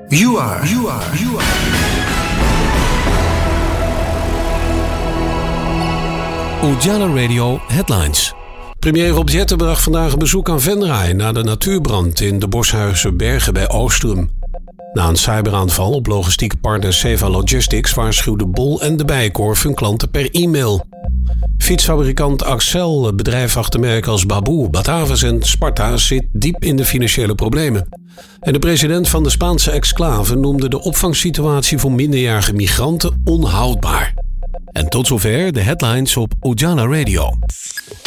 You are. Ujala Radio Headlines. Premier Rob Jetten bracht vandaag een bezoek aan Venray na de natuurbrand in de Borshuizer Bergen bij Oostrum. Na een cyberaanval op logistieke partner Seva Logistics waarschuwde Bol en de Bijenkorf hun klanten per e-mail. Fietsfabrikant Axel, het bedrijf achter merken als Baboe, Batavus en Sparta, zit diep in de financiële problemen. En de president van de Spaanse exclave noemde de opvangsituatie voor minderjarige migranten onhoudbaar. En tot zover de headlines op Ujala Radio.